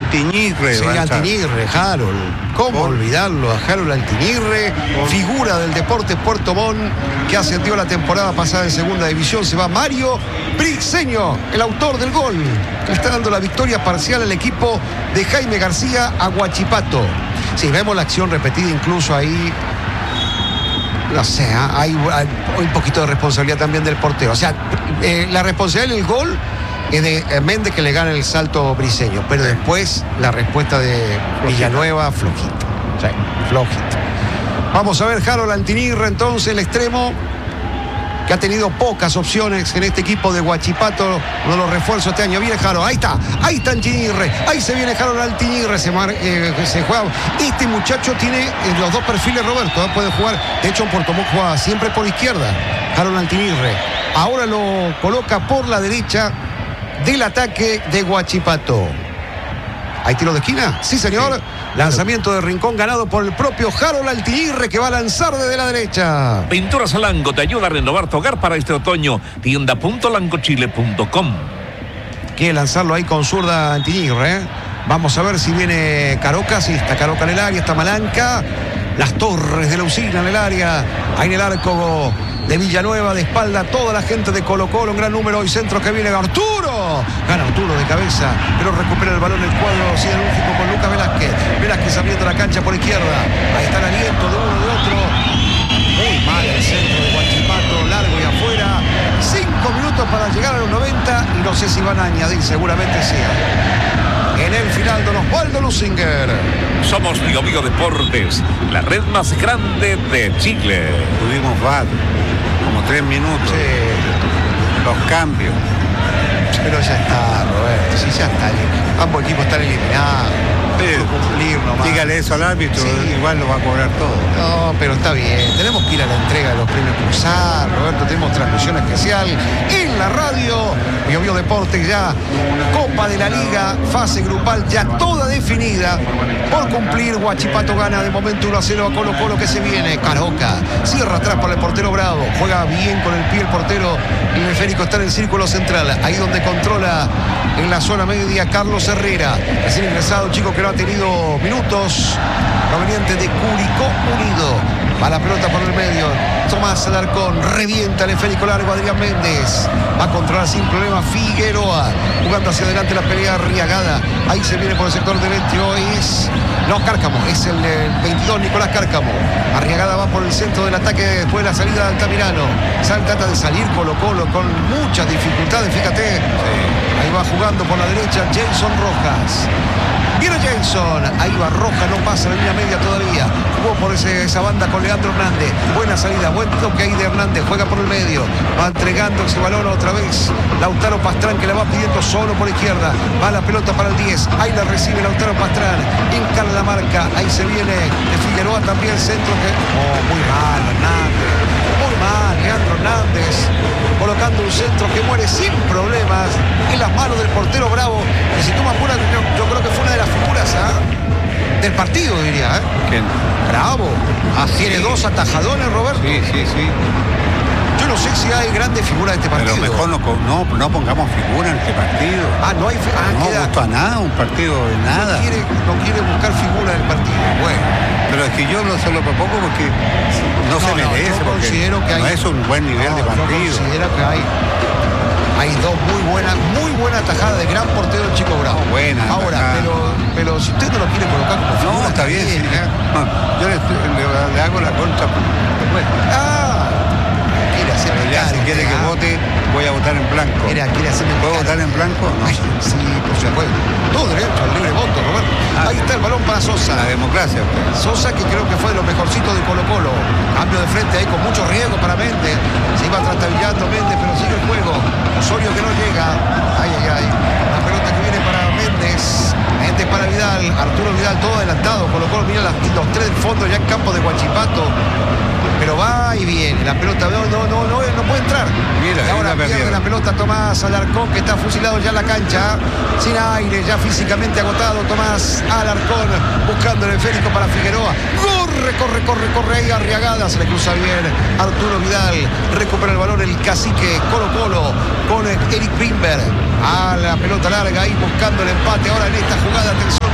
Altiñirre. Sí, Altiñirre, Harold. ¿Cómo olvidarlo a Harold Altiñirre? Figura del Deportes Puerto Montt, que ascendió la temporada pasada en segunda división. Se va Mario Briceño, el autor del gol, que está dando la victoria parcial al equipo de Jaime García a Huachipato. Sí, vemos la acción repetida incluso ahí. No sé, hay un poquito de responsabilidad también del portero. O sea, la responsabilidad del gol es de Méndez, que le gana el salto Briceño, pero después la respuesta de Villanueva, flojita. Sí, flojita. Vamos a ver Harold Altiñirre, entonces, el extremo, que ha tenido pocas opciones en este equipo de Huachipato, uno de los refuerzos este año. Viene Harold, ahí está Altiñirre, ahí se viene Harold Altiñirre, se juega. Este muchacho tiene los dos perfiles, Roberto, puede jugar, de hecho en Puerto Montt juega siempre por izquierda, Harold Altiñirre. Ahora lo coloca por la derecha del ataque de Huachipato. ¿Hay tiro de esquina? Sí, señor. Sí. Lanzamiento de rincón ganado por el propio Harold Altiñirre, que va a lanzar desde la derecha. Pinturas Lango te ayuda a renovar tu hogar para este otoño. Tienda.langochile.com. Quiere lanzarlo ahí con zurda Altiñirre. Vamos a ver si viene Caroca. Sí, está Caroca en el área, está Malanca. Las Torres de la Usina en el área. Ahí en el arco de Villanueva, de espalda toda la gente de Colo-Colo, un gran número, y centro que viene Arturo. Gana Arturo de cabeza, pero recupera el balón el cuadro siderúrgico con Lucas Velázquez. Velázquez abriendo la cancha por izquierda. Ahí está el aliento de uno, de otro. Muy mal el centro de Huachipato, largo y afuera. 5 minutos para llegar a los 90 y no sé si van a añadir, seguramente sea. En el final, don Osvaldo Lusinger. Somos Bio Bio Deportes, la red más grande de Chile. Tuvimos VAR, como 3 minutos. Sí. Los cambios. Pero ya está, Roberto, sí, ya está. Ambos equipos están eliminados. Cumplir nomás. Dígale eso al árbitro, sí. Igual lo va a cobrar todo. No, pero está bien. Tenemos que ir a la entrega de los premios Cruzar, Roberto. Tenemos transmisión especial en la radio. Bio Bio Deportes ya. Copa de la Liga, fase grupal ya toda definida. Por cumplir, Huachipato gana de momento 1-0 a Colo-Colo, que se viene. Caroca cierra atrás para el portero Bravo. Juega bien con el pie el portero. El esférico está en el círculo central. Ahí donde controla en la zona media Carlos Herrera. Recién ingresado, chico que no ha tenido minutos, proveniente de Curicó Unido. Va la pelota por el medio. Tomás Alarcón revienta el esférico largo. Adrián Méndez va a controlar sin problema Figueroa, jugando hacia adelante la pelea Arriagada. Ahí se viene por el sector derecho. Cárcamo, es el 22, Nicolás Cárcamo. Arriagada va por el centro del ataque después de la salida de Altamirano. Trata de salir Colo-Colo con muchas dificultades, fíjate. Ahí va jugando por la derecha Jason Rojas. Viene Jason, ahí va Roja, no pasa la línea media todavía. Jugó por esa banda con Leandro Hernández. Buena salida, buen toque ahí de Hernández. Juega por el medio, va entregando ese balón otra vez Lautaro Pastrán, que la va pidiendo solo por izquierda. Va la pelota para el 10, ahí la recibe Lautaro Pastrán. Encara la marca, ahí se viene de Figueroa también, centro que... muy mal Hernández, muy mal Leandro Hernández, colocando un centro que muere sin problemas en las manos del portero Bravo, que si tú me apuras, yo creo que fue una de las figuras del partido, diría. ¿Quién? Bravo. Tiene sí. 2 atajadones, Roberto. Sí. Yo no sé si hay grandes figuras de este partido. Pero mejor no pongamos figura en este partido. No hay no gustó a nada, un partido de nada. No quiere buscar figura del partido. Bueno. Pero es que yo lo solo propongo porque no se merece. Yo considero que no es un buen nivel de partido. Yo considero que hay 2 muy buenas atajadas de gran portero el Chico Bravo. Buena. Ahora, pero si usted no lo quiere colocar como figura, no, está bien. Sí. Yo le hago la contra. Quiere hacer si quiere que vote, voy a votar en blanco. Quiere hacer ¿Puedo votar en blanco? No. Sí, por supuesto. Todo derecho al libre voto, Roberto. Ahí está el balón para Sosa. La democracia. Sosa, que creo que fue de los mejorcitos de Colo-Colo. Cambio de frente ahí con mucho riesgo para Méndez. Se iba trastabillando Méndez, pero sigue el juego. Osorio que no llega. Ay. La pelota que viene para Méndez. Méndez para Vidal. Arturo Vidal todo adelantado. Colo-Colo mira los 3 del fondo ya en campo de Huachipato. Pero va y viene. La pelota no puede entrar. Mira, y ahora pierde la pelota Tomás Alarcón, que está fusilado ya en la cancha. Sin aire, ya físicamente agotado. Tomás Alarcón buscando el esférico para Figueroa. Corre ahí Arriagada. Se le cruza bien Arturo Vidal. Recupera el balón el cacique Colo-Colo con Eric Bimber. A la pelota larga ahí buscando el empate. Ahora en esta jugada, atención.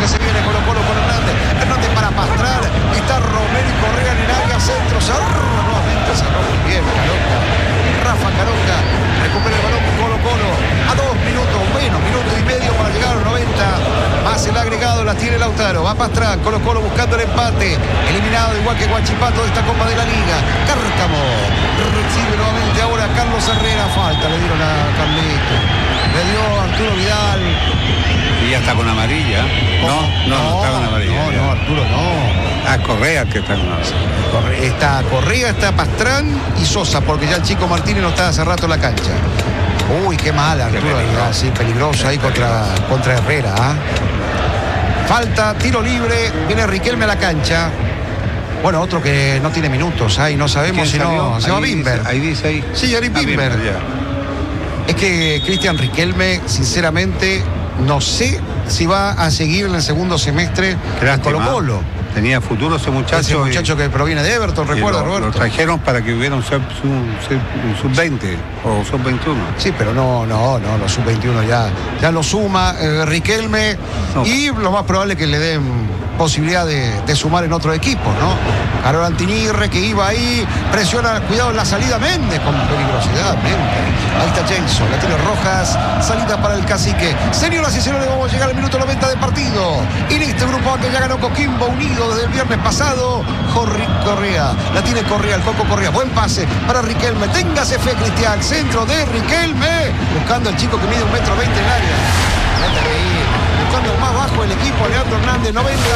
la tiene Lautaro, va Pastrán, Colo Colo buscando el empate, eliminado igual que Huachipato de esta Copa de la Liga. Cárcamo recibe nuevamente ahora Carlos Herrera, falta, le dieron a Carlito, le dio Arturo Vidal. Y ya está con amarilla. No está con amarilla. No, Arturo no. Ah, Correa que está con amarilla. Está Correa, está Pastrán y Sosa, porque ya el chico Martínez no está hace rato en la cancha. Uy, qué mal Arturo, sí, peligroso ahí contra Herrera. Falta, tiro libre, viene Riquelme a la cancha. Bueno, otro que no tiene minutos, ahí no sabemos si no. Se llama Bimber. Ahí dice. Sí, Yari Bimber. Es que Cristian Riquelme, sinceramente, no sé si va a seguir en el segundo semestre en Colo Colo. Tenía futuro ese muchacho. Ese muchacho que proviene de Everton, recuerda, Roberto. Lo trajeron para que hubiera un sub-20 o sub-21. Sí, pero no, los sub-21 ya lo suma Riquelme. No. Y lo más probable es que le den posibilidad de sumar en otro equipo, ¿no? Carol Antinirre que iba ahí, presiona, cuidado en la salida, Méndez con peligrosidad, Méndez. Ahí está Jason, la tiene Rojas, salida para el Cacique. Señoras y señores, vamos a llegar al minuto 90 de partido. Y en este grupo A que ya ganó Coquimbo Unido desde el viernes pasado, Correa, la tiene Correa, el Coco Correa, buen pase para Riquelme, téngase fe Cristian, centro de Riquelme, buscando al chico que mide 1,20 m en el área. Buscando el más bajo del equipo, Leandro Hernández,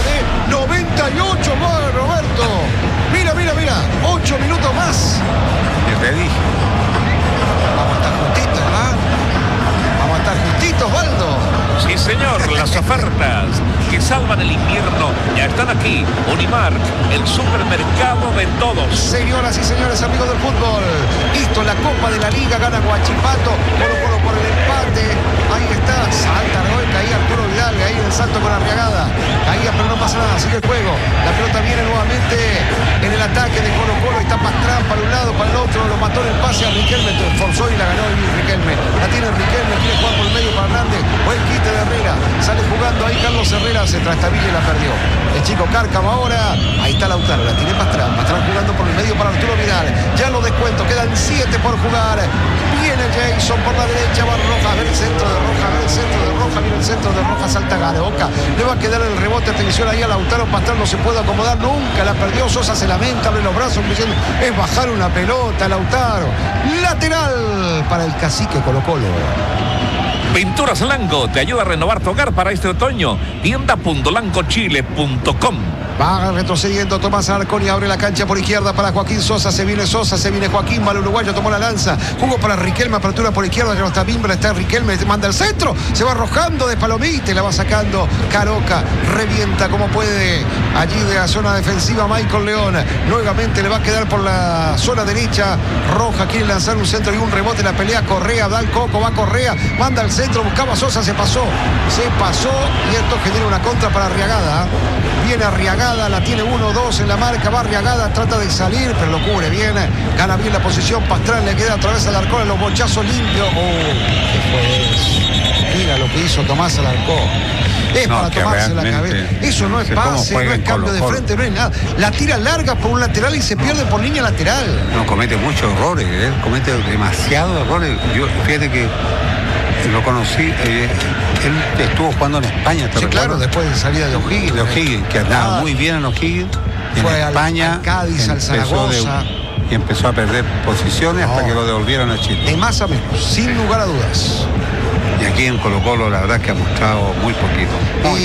98 más, Roberto. Mira, 8 minutos más. Ya te dije. Vamos a estar justitos, ¿verdad? Vamos a estar justitos, Waldo. Sí, señor, las ofertas que salvan el invierno ya están aquí. Unimark, el supermercado de todos. Señoras y señores, amigos del fútbol, listo, la Copa de la Liga, gana Huachipato, Colo Colo por el empate. Ahí está, salta, ¿no? Caía Arturo Vidal, ahí en el salto con Arriagada. Caía, pero no pasa nada, sigue el juego. La pelota viene nuevamente en el ataque de Colo Colo. Está Pastrán para un lado, para el otro. Lo mató en el pase a Riquelme, forzó y la ganó Riquelme. La tiene Riquelme, quiere jugar por el medio para Hernández. Buen quite de Herrera. Sale jugando ahí Carlos Herrera, se trastabilla y la perdió. El chico Cárcamo ahora. Ahí está Lautaro, la tiene Pastrán. Pastrán jugando por el medio para Arturo Vidal. Ya lo descuento, quedan 7 por jugar. Viene Jason por la derecha, va Rojas, ve el centro de Rojas, viene el centro de Rojas, salta Gareoca, le va a quedar el rebote, atención ahí a Lautaro, Pastrán no se puede acomodar nunca, la perdió, Sosa se lamenta, abre los brazos diciendo, es bajar una pelota, Lautaro. Lateral para el Cacique Colo Colo. Pinturas Lango te ayuda a renovar tu hogar para este otoño. Tienda.langochile.com. Va retrocediendo Tomás Alarcón y abre la cancha por izquierda para Joaquín Sosa. Se viene Sosa, se viene Joaquín, va el uruguayo, tomó la lanza. Jugó para Riquelme, apertura por izquierda, ya no está Bimber, está Riquelme, manda el centro, se va arrojando de palomita y la va sacando Caroca. Revienta como puede allí de la zona defensiva Michael León. Nuevamente le va a quedar por la zona derecha. Roja quiere lanzar un centro y un rebote. La pelea Correa, da el coco, va Correa, manda el centro, buscaba Sosa, se pasó y esto genera una contra para Arriagada. Viene Arriagada, la tiene 1-2 en la marca, va Arriagada, trata de salir, pero lo cubre bien, gana bien la posición, Pastrán le queda a través del Alarcón, los bochazos limpios. ¿Qué fue eso? Mira lo que hizo Tomás Alarcón. Es para tomarse la cabeza. Eso no es pase, no es cambio de frente, no es nada. La tira larga por un lateral y se pierde por línea lateral. No, comete muchos errores, comete demasiados errores. Yo, fíjate que lo conocí, él estuvo jugando en España. Sí, claro, después de salida de O'Higgins. De O'Higgins, que andaba muy bien en O'Higgins. Fue en España, al Cádiz, al Zaragoza. Y empezó a perder posiciones hasta que lo devolvieron a Chile. De más a menos, sin lugar a dudas. Y aquí en Colo Colo la verdad es que ha mostrado muy poquito.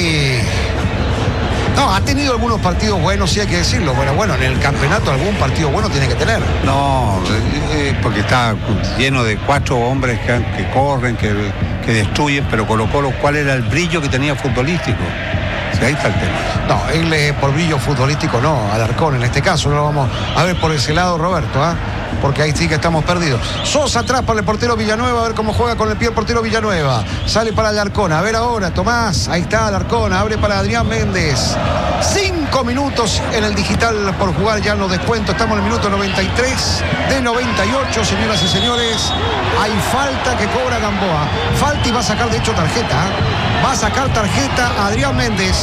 No, ha tenido algunos partidos buenos, sí hay que decirlo. Bueno, en el campeonato algún partido bueno tiene que tener. No, porque está lleno de 4 hombres que corren, que destruyen, pero Colo Colo, ¿cuál era el brillo que tenía futbolístico? Sí, ahí está el tema. No, él por brillo futbolístico no, Alarcón en este caso, no lo vamos a ver por ese lado, Roberto, porque ahí sí que estamos perdidos. Sosa atrás para el portero Villanueva, a ver cómo juega con el pie el portero Villanueva. Sale para Alarcón, a ver ahora, Tomás, ahí está Alarcón, abre para Adrián Méndez. 5 minutos en el digital por jugar ya en los descuentos, estamos en el minuto 93 de 98, señoras y señores. Hay falta que cobra Gamboa, falta y va a sacar de hecho tarjeta, va a sacar tarjeta Adrián Méndez.